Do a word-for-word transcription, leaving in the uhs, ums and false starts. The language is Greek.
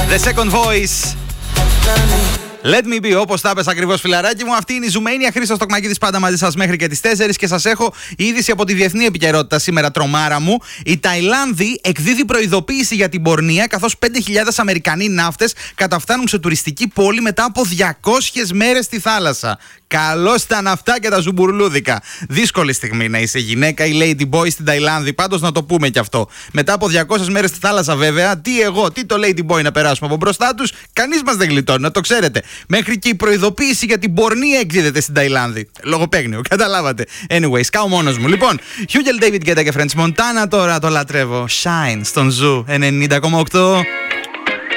The Second Voice. Let me be, όπως τα είπες ακριβώς, φιλαράκι μου. Αυτή είναι η Ζουμένια. Χρήστος Τοκμακίδης πάντα μαζί σας μέχρι και τις τέσσερις. Και σας έχω είδηση από τη διεθνή επικαιρότητα σήμερα, τρομάρα μου. Η Ταϊλάνδη εκδίδει προειδοποίηση για την πορνεία, καθώς πέντε χιλιάδες Αμερικανοί ναύτες καταφτάνουν σε τουριστική πόλη μετά από διακόσιες μέρες στη θάλασσα. Καλώς ήταν αυτά και τα ζουμπουρλούδικα. Δύσκολη στιγμή να είσαι γυναίκα ή lady boy στην Ταϊλάνδη, πάντως να το πούμε κι αυτό. Μετά από διακόσιες μέρες στη θάλασσα, βέβαια, τι εγώ, τι το lady boy να περάσουμε από μπροστά τους, κανείς μας δεν γλιτώνει, να το ξέρετε. Μέχρι και η προειδοποίηση για την πορνεία εκδίδεται στην Ταϊλάνδη. Λογοπαίγνιο, καταλάβατε. Anyway, σκάω μόνος μου. Λοιπόν, Hugel David Guetta και French Montana τώρα το λατρεύω. Shine στον Ζου ενενήντα κόμμα οκτώ.